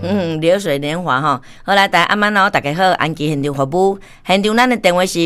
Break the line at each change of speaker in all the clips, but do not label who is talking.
流水年华吼。好来，大家晚安大家好，安吉现场服务，现场咱的电话是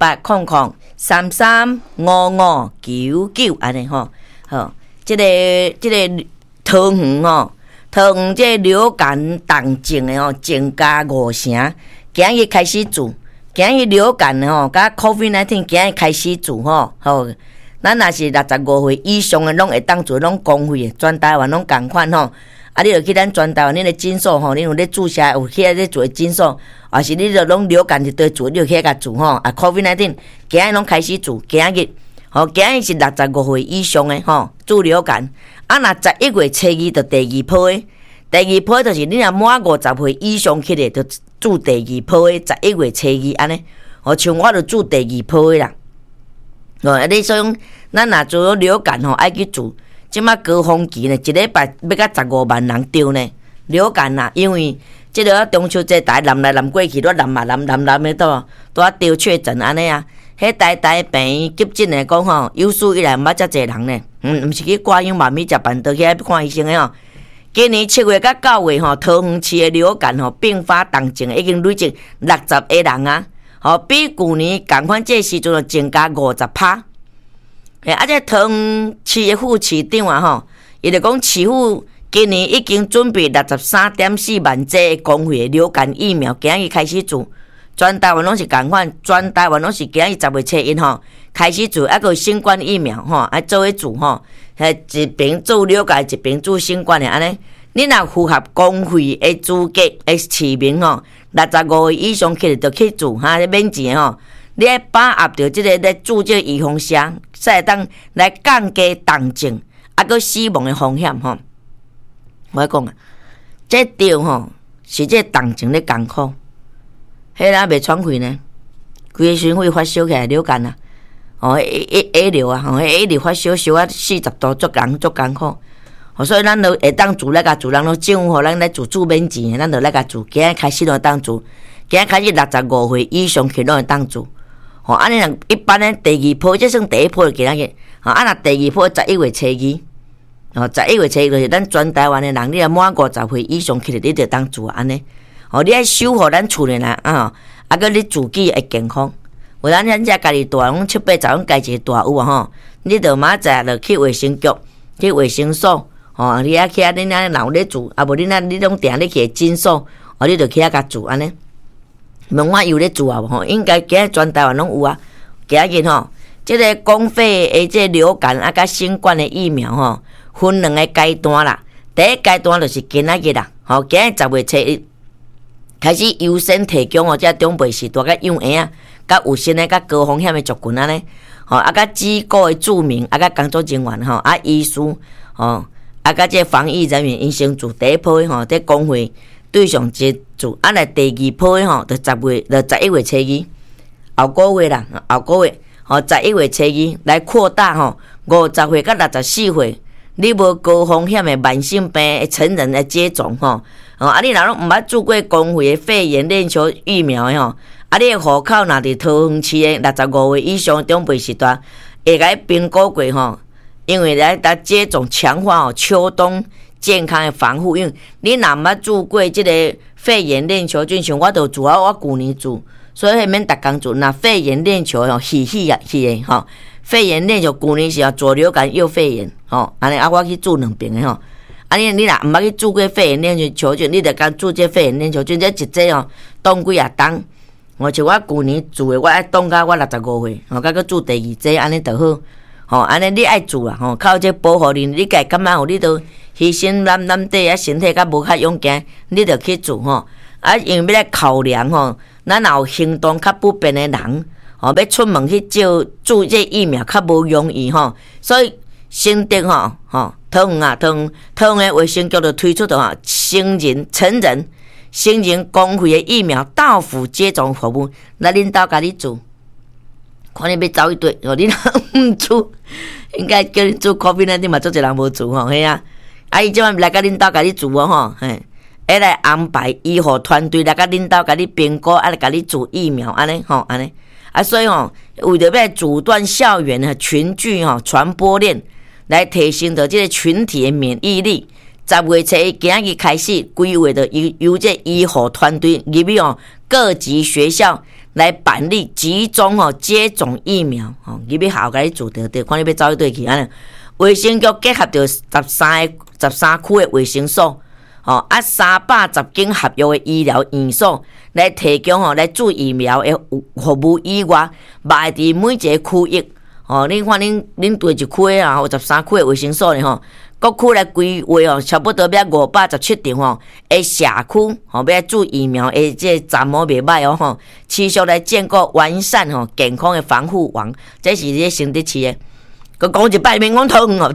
0800335599安尼吼。好，这个桃园吼，桃园这流感重症的吼增加5成，今日开始做，今日流感吼，甲 COVID-19 今日开始做吼，好。咱若是65岁以上的，拢会当做拢公费的，全台湾拢共款吼。啊，你著去咱全台湾恁的诊所吼，你有咧注射有去咧做诊所，还是你著拢流感一堆做，你著去甲做吼。啊 ，COVID-19 今日拢开始做，今日吼，今日是65岁以上的吼，做流感。啊，若11月初2著第二波的，第二波就是你若满50岁以上去的，著做第二波的11月初2安尼。吼，像我著做第二波的啦。哦，你所以咱若做流感吼，爱去做。即马高峰期呢，一礼拜要甲15万人中呢流感啦，因为即个中秋节大南来南过去，都南的都丢确诊安尼啊。迄台病院急诊来讲吼，有史以来毋捌遮济人呢。毋是去挂羊肉米食饭倒去看医生的吼。今年7月到9月吼，桃园市的流感吼并发重症已经累积60个人啊。吼，比去年同款这时阵增加50%。啊，这桃园市的副市长啊，吼，伊就讲市府今年已经准备63.4万剂公费的流感疫苗，今日开始做，全台湾拢是共款，全台湾拢是今日10月初1吼开始做，啊个新冠疫苗吼，啊做伙做吼，一边做流感，一边做新冠的安尼。你若符合公费的资格的市民吼，65岁以上起就去做哈，免钱吼。你爱把握着即个咧做这预防针，才会当来降低重症啊个死亡的风险吼。我讲啊，这着吼是这重症咧艰苦，迄人袂喘气呢，规个身体发烧起来流感啊，哦，A 流啊，吼，A 流发烧啊40度，足艰苦。所以咱就会当做来甲做，人都政府互咱来做免钱的，咱就来甲做。今日开始就当做，今日开始65岁以上去拢会当做。吼，安尼人一般咧第二波，这算第一波今日。吼，啊，若第二波11月初2，吼，11月初2就是咱全台湾的人，你若满50岁以上去，你就当做安尼。吼，你爱守护咱厝里人啊，啊，个你自己会健康。有咱遮家己大，拢7、8十拢家一个大有啊吼，你着明仔载着去卫生局、去卫生所。哦，你啊去啊，恁啊老咧做，啊无恁啊你拢定咧去诊所，哦，你就去啊甲做安尼。问我有咧做啊无吼？应该今日全台湾拢有啊。今日吼，即个公费的即流感啊，甲新冠的疫苗吼，分2个阶段啦。第一阶段就是今仔日啦，吼，今日10月初1开始优先提供哦，即中辈时代甲幼儿啊，甲有心的甲高风险的族群安尼，吼，啊甲机构的住民啊甲工作人员吼，啊医师吼。啊，甲这防疫人员因先做第一波吼，这公费对象接做，啊来第二波吼，就11月初2，后个月啦，后个月吼11月初2来扩大吼，50岁到64岁，你无高风险的慢性病的成人来接种吼，啊你若拢毋捌做过公费的肺炎链球疫苗的吼，啊你的户口若伫桃园市的65岁以上中辈时代，会甲伊评估过吼。因为来接种强化秋冬健康的防护，因为你若毋捌做过即个肺炎链球菌，像我都做啊，我旧年做，所以免逐工做。那肺炎链球吼，去的吼，肺炎链球旧年是做流感又肺炎吼，安尼啊，我去做2遍的吼。啊你若毋捌去做过肺炎链球菌，你着讲做这肺炎链球菌，这一剂吼当几啊冬。像我旧年做的，我爱当到我65岁，吼，甲佮做第2剂，安尼就好。吼，安尼你爱做啦，吼，靠这保护你家感觉有你都牺牲咱底啊身体较无较勇敢，你着去做吼。啊，因为要来考量吼，咱若有行动较不便的人，吼，要出门去注这疫苗较无容易吼，所以新竹吼，桃园的卫生局就推出的成人公费的疫苗到府接种服务，来恁兜甲你做。看你要走一堆，哦，你若毋做，应该叫你做 COVID-19嘛，做一人无做吼，嘿啊！啊，伊即摆来甲恁兜甲你做哦吼，嘿，会来安排医护团队来甲恁兜甲你评估，啊来甲你做疫苗，安尼吼，安尼啊，所以吼，为着要阻断校园的群聚吼传播链，来提升着即个群体的免疫力， 10月初今日开始，规划的由这医护团队入去各级学校来办理集中接种疫苗入去校甲你做着，看你要走去对去安尼。卫生局结合着13区的卫生所，310间合约的医疗院所来提供来注疫苗的服务以外，卖伫每一个区域恁看恁对一区啊，13区的卫生所呢各区来规划差不多要517场的社区要注疫苗的这站袂歹持续来建构完善健康的防护网，这是咧新竹市的。佮讲一摆面讲桃园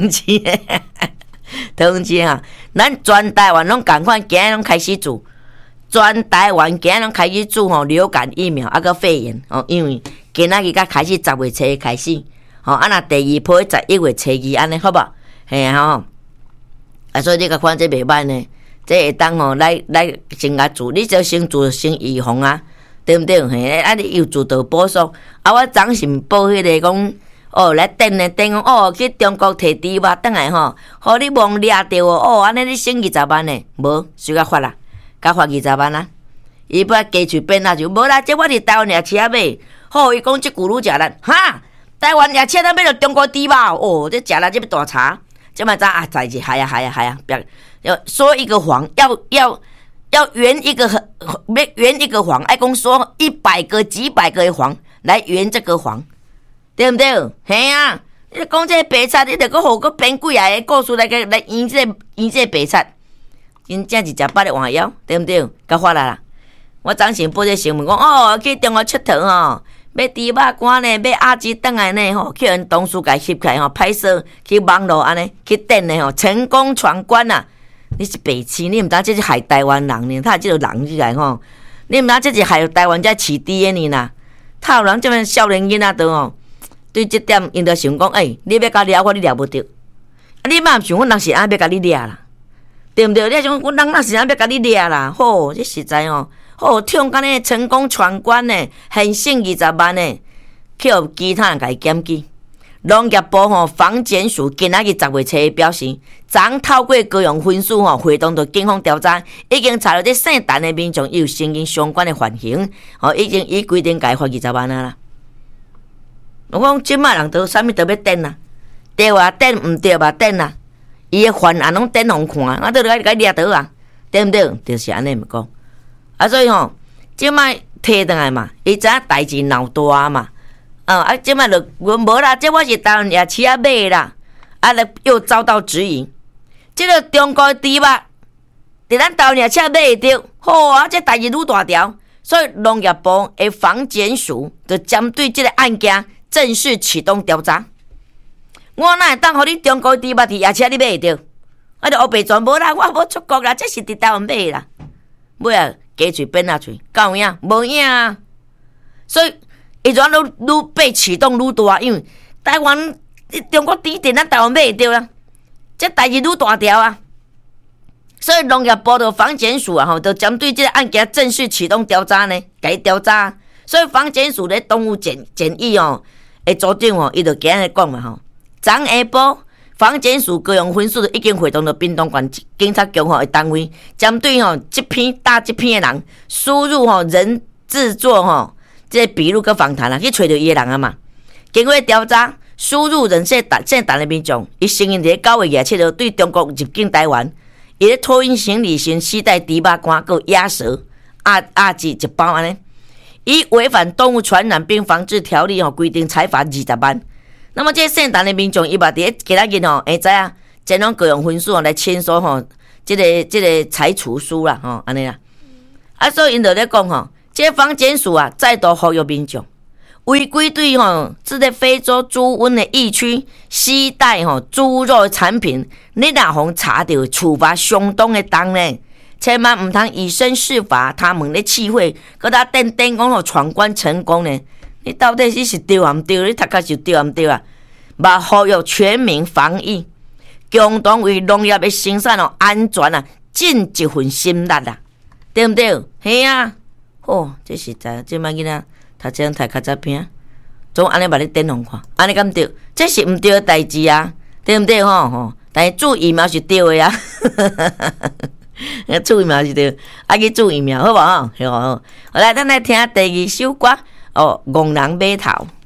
桃园啊，咱全台湾拢共款，今日拢开始做，全台湾今日拢开始做流感疫苗佮肺炎因为今仔日才开始10月初开始若第2波11月初2安尼好无？嘿所以你甲看这袂歹呢，这会当来先甲做，你就先做先预防啊，对毋对？嘿，你又做到补偿我昨是报迄个讲来等讲去中国摕猪肉转来互你忘掠着安尼你省20万呢？无，随甲发啦，甲发20万啊！伊不加喙变就无啦，这我伫台湾掠车买，伊讲这句愈食力，台湾掠车咱买着中国猪肉这食啦，这要大查。这么早在一起，嗨呀，要说一个谎，要圆一个谎，爱讲说100个、几百个的谎来圆这个谎，对不对？嘿啊，你讲这白菜，你得个好个编几个故事来圆这白菜，真正是食饱的换腰，对不对？甲发啦！我昨时报这新闻讲去中国佚佗要猪肉干呢，要鸭子转来呢去因同事甲翕起来拍摄去网络安尼去登呢成功闯关啊！你是白痴，你毋知这是害台湾人呢？他这个人起来你毋知这是害台湾才饲猪的呢啦！他有人这么少年囡仔都对这点因着想讲，你要甲掠我，你掠不着。你嘛想，阮人是安要甲你掠啦，对毋对？你想，阮人是安要甲你掠啦？这实在抢干呢成功闯关呢，很省20万呢，去互其他人甲伊检举。农业部防检署今仔日10月初表示，昨透过各样分数回动到警方调查，已经查到这姓陈的民众有承认相关的犯行，已经依规定改罚20万啦。我讲即摆人都啥物都要等啦，对啊等，毋对嘛等啦，伊的犯案拢等互看，我都来甲掠倒啊，对毋对？就是安尼毋讲。所以即摆摕倒来嘛，伊知影代志闹大嘛，即摆就无啦，这我是台湾夜市买啦，又遭到质疑，这个中国猪肉伫咱台湾夜市买会着，这代志愈大条，所以农业部的防检署就针对这个案件正式启动调查。我哪会当互你中国猪肉伫夜市你买会着？我就黑白全无啦，我无出国啦，这是伫台湾买啦，买啊！加嘴变啊嘴，有影无影啊！所以伊就愈被启动愈大，因为台湾中国猪伫咱台湾买会着啦，这代志愈大条啊！所以农业部的防检署就针对这个案件正式启动调查呢，甲伊调查。所以防检署的动物检疫的组长伊就今日讲嘛昨下晡。防检署各样分数已经回动到屏东县警察局的单位，针对这篇的人输入人制作这笔录跟访谈去找到伊的人嘛。经过调查，输入人姓陈的民众，伊承认伫9月27日对中国入境台湾，伊咧托运行李时携带猪肉干、佮鸭舌、鸭子一包安尼，伊违反动物传染病防治条例规定，裁罚20万。那么这姓陈的民众，伊嘛伫今仔日会知影，前往各样分数来签署这个裁处书啦安尼啦。所以因就咧讲这防检署再度呼吁民众，违规对这个非洲猪瘟的疫区携带猪肉的产品，你若互查到，处罚相当的重呢。千万毋通以身试法，他们咧气会，佮他等讲闯关成功呢。你到底是对还毋对？你读较是对还毋对啊？嘛呼吁全民防疫，共同为农业的生产安全尽一份心力啦，对毋对？嘿啊，这实在，即摆囡仔读册读较早片，总安尼把你点红看，安尼敢对？这是毋对的代志啊，对毋对但是注疫苗是对的啊，注疫苗是对，啊去注疫苗好无吼？好，好来，咱来听第二首歌哦，《憨人码头》。